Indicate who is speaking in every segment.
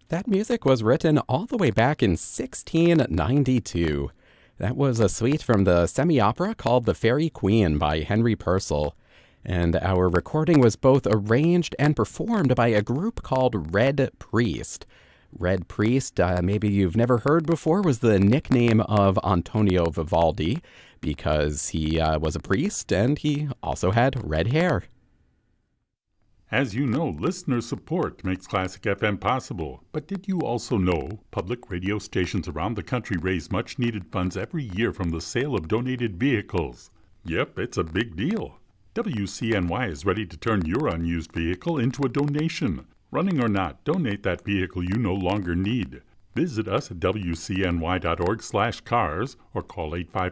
Speaker 1: That music was written all the way back in 1692. That was a suite from the semi-opera called The Fairy Queen by Henry Purcell. And our recording was both arranged and performed by a group called Red Priest. Red Priest, maybe you've never heard before, was the nickname of Antonio Vivaldi because he was a priest and he also had red hair.
Speaker 2: As you know, listener support makes Classic FM possible. But did you also know public radio stations around the country raise much-needed funds every year from the sale of donated vehicles? Yep, it's a big deal. WCNY is ready to turn your unused vehicle into a donation. Running or not, donate that vehicle you no longer need. Visit us at wcny.org/cars or call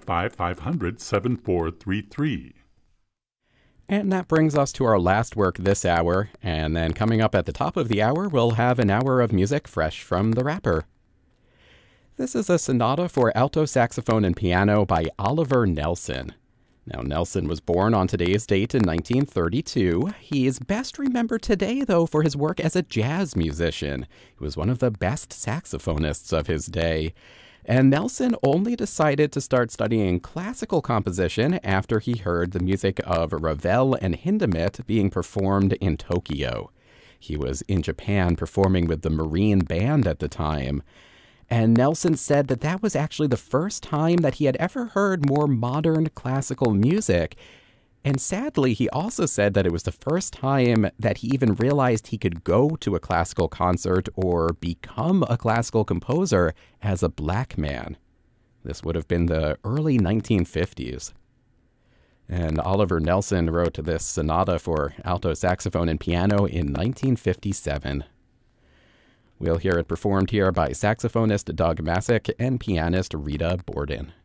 Speaker 2: 855-500-7433.
Speaker 1: And that brings us to our last work this hour, and then coming up at the top of the hour, we'll have an hour of music fresh from the rapper. This is a sonata for alto saxophone and piano by Oliver Nelson. Now, Nelson was born on today's date in 1932. He is best remembered today, though, for his work as a jazz musician. He was one of the best saxophonists of his day. And Nelson only decided to start studying classical composition after he heard the music of Ravel and Hindemith being performed in Tokyo. He was in Japan performing with the Marine Band at the time. And Nelson said that that was actually the first time that he had ever heard more modern classical music. And sadly, he also said that it was the first time that he even realized he could go to a classical concert or become a classical composer as a black man. This would have been the early 1950s. And Oliver Nelson wrote this sonata for alto saxophone and piano in 1957. We'll hear it performed here by saxophonist Doug Masick and pianist Rita Borden.